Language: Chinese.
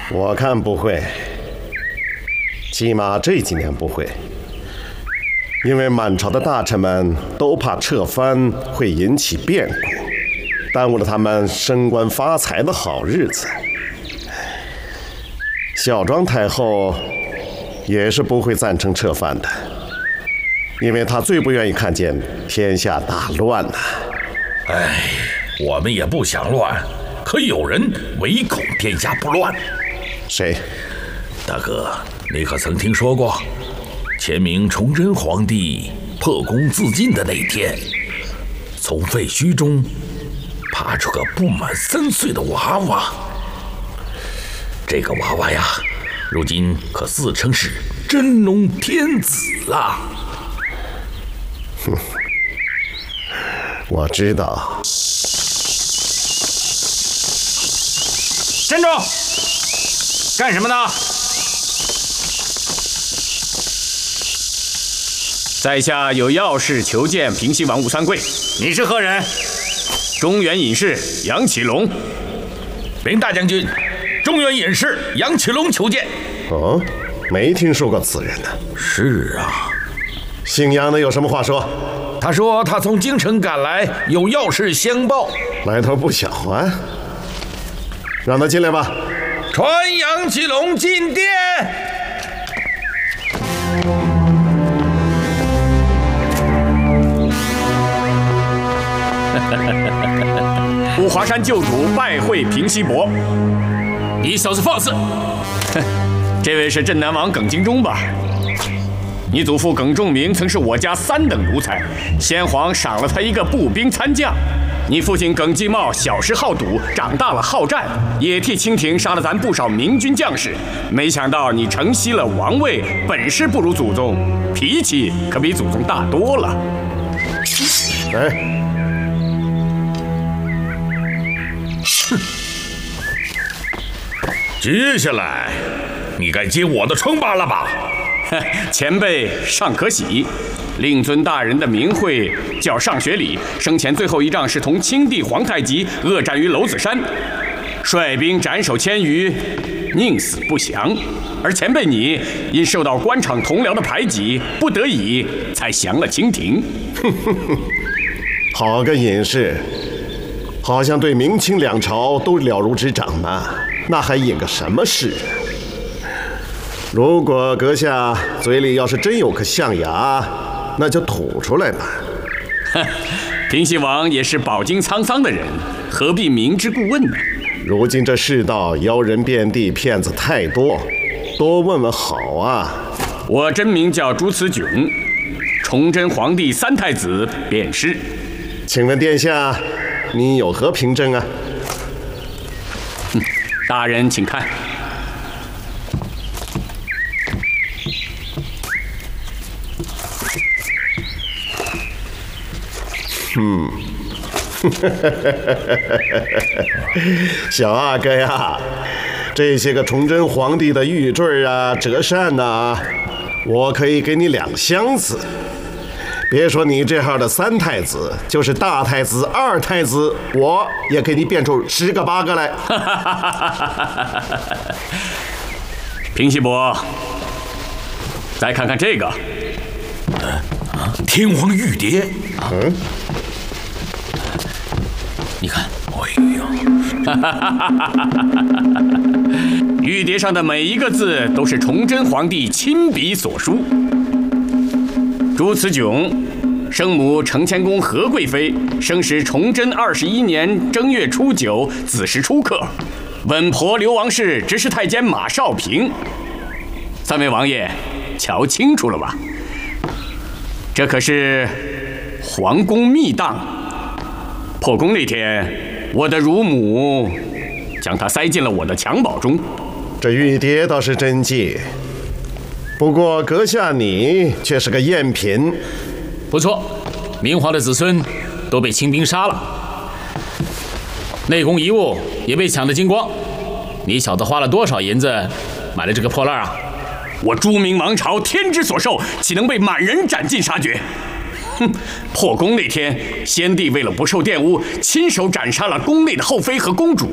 我看不会，起码这几年不会，因为满朝的大臣们都怕撤藩会引起变故，耽误了他们升官发财的好日子。孝庄太后也是不会赞成撤藩的，因为她最不愿意看见天下大乱呐。 哎，我们也不想乱，可有人唯恐天下不乱。 谁？ 大哥，你可曾听说过，前明崇祯皇帝破宫自尽的那天，从废墟中爬出个不满3岁的娃娃。这个娃娃呀，如今可自称是真龙天子啊！ 哼，我知道。 站住！干什么呢？在下有要事求见平西王吴三桂。你是何人？中原隐士杨启龙。 禀大将军，中原隐士杨启龙求见。 哦，没听说过此人呢。 是啊， 姓杨的有什么话说？ 他说他从京城赶来，有要事相报， 来头不小啊。让他进来吧。 传杨启龙进殿。 五华山旧主拜会平西伯。 你小子放肆！ 这位是镇南王耿精忠吧？你祖父耿仲明曾是我家3等奴才，先皇赏了他一个步兵参将。你父亲耿继茂小时好赌，长大了好战，也替清廷杀了咱不少明军将士。没想到你承袭了王位，本事不如祖宗，脾气可比祖宗大多了。 哎， 哼！接下来，你该接我的称霸了吧？ 前辈尚可喜。令尊大人的名讳叫尚学礼，生前最后一仗是同清帝皇太极恶战于娄子山，率兵斩首1000余，宁死不降。而前辈你因受到官场同僚的排挤，不得已才降了清廷。 好个隐士，好像对明清两朝都了如指掌呢，那还隐个什么事啊？如果阁下嘴里要是真有颗象牙，那就吐出来吧。 平西王也是饱经沧桑的人，何必明知故问呢？ 如今这世道妖人遍地，骗子太多，多问问好啊。 我真名叫朱慈炯，崇祯皇帝3太子便是。 请问殿下，你有何凭证啊？ 大人请看。 小阿哥呀，这些个崇祯皇帝的玉坠啊、折扇呐，我可以给你2箱子。别说你这号的3太子，就是大太子、2太子，我也给你变出10个8个来。 平西伯，再看看这个， 天王玉蝶。 你看， 哎呀， 玉蝶上的每一个字都是崇祯皇帝亲笔所书。朱慈炯，生母承乾宫何贵妃，生时崇祯21年正月初9子时出客。稳婆流亡氏执事太监马少平。3位王爷，瞧清楚了吧？这可是皇宫密档。破宫那天，我的乳母将它塞进了我的襁褓中。 这玉蝶倒是真迹，不过阁下你却是个赝品。 不错，明皇的子孙都被清兵杀了，内宫遗物也被抢得精光。你小子花了多少银子买了这个破烂啊？ 我朱明王朝天之所受，岂能被满人斩尽杀绝？哼！破宫那天，先帝为了不受玷污，亲手斩杀了宫内的后妃和公主。